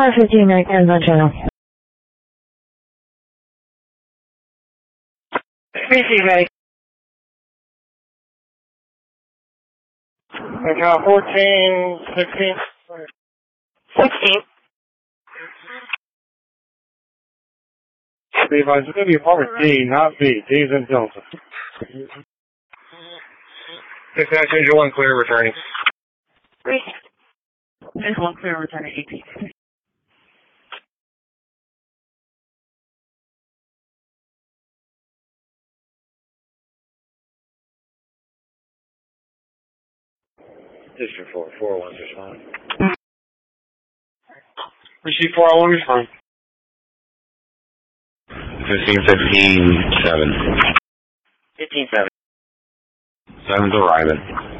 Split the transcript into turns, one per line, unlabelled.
Car 15 right there on channel.
PC ready. Account 14, 16. 16. Be advised, it's going to be apartment D, not B. D's in Delta. 6 Angel 1 clear returning.
1 clear returning 18.
District 4, 401 respond. Receive 401 respond.
15-15-7.
15-7.
7's arriving.